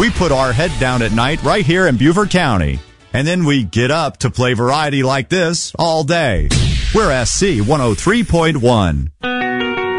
We put our head down at night right here in Beaufort County. And then we get up to play variety like this all day. We're SC 103.1.